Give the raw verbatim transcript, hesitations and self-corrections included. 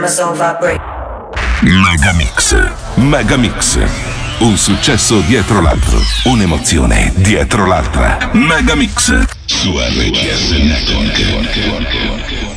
Megamix, Megamix, un successo dietro l'altro, un'emozione dietro l'altra. Megamix su R C S Network.